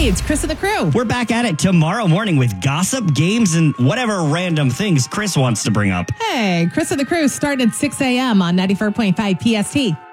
it's Chris and the crew. We're back at it tomorrow morning with gossip, games, and whatever random things Chris wants to bring up. Hey, Chris and the crew starting at 6 a.m. on 94.5 PST.